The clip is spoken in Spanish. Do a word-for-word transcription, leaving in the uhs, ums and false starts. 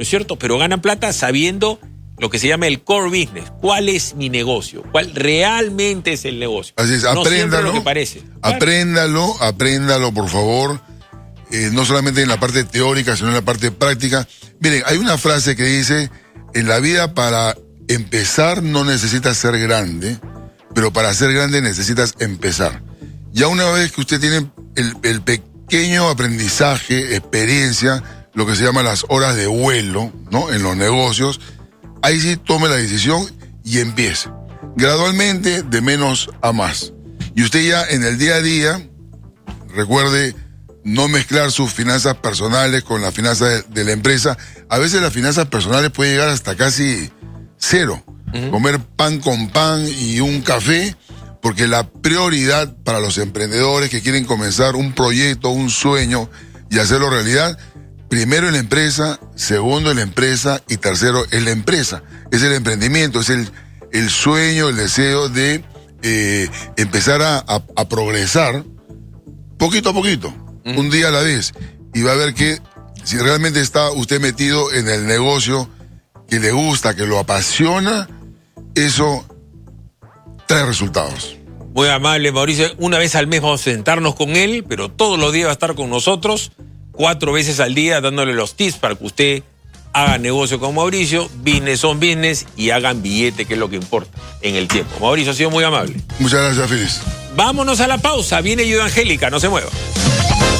¿no es cierto? Pero ganan plata sabiendo lo que se llama el core business. ¿Cuál es mi negocio? ¿Cuál realmente es el negocio? Así es, no apréndalo. Lo que parece. Apréndalo, claro. apréndalo, por favor. Eh, no solamente en la parte teórica, sino en la parte práctica. Miren, hay una frase que dice, en la vida para empezar no necesitas ser grande, pero para ser grande necesitas empezar. Ya una vez que usted tiene el, el pequeño aprendizaje, experiencia, lo que se llama las horas de vuelo, ¿no? En los negocios, ahí sí tome la decisión y empiece. Gradualmente, de menos a más. Y usted ya en el día a día, recuerde no mezclar sus finanzas personales con las finanzas de, de la empresa. A veces las finanzas personales pueden llegar hasta casi cero. Uh-huh. Comer pan con pan y un café, porque la prioridad para los emprendedores que quieren comenzar un proyecto, un sueño y hacerlo realidad, primero en la empresa, segundo en la empresa y tercero en la empresa. Es el emprendimiento, es el, el sueño, el deseo de eh, empezar a, a, a progresar poquito a poquito, mm. un día a la vez. Y va a ver que si realmente está usted metido en el negocio que le gusta, que lo apasiona, eso trae resultados. Muy amable, Mauricio. Una vez al mes vamos a sentarnos con él, pero todos los días va a estar con nosotros. Cuatro veces al día dándole los tips para que usted haga negocio con Mauricio, business on business, y hagan billete, que es lo que importa en el tiempo. Mauricio ha sido muy amable. Muchas gracias, Feliz. Vámonos a la pausa. Viene Yuda Angélica, no se mueva.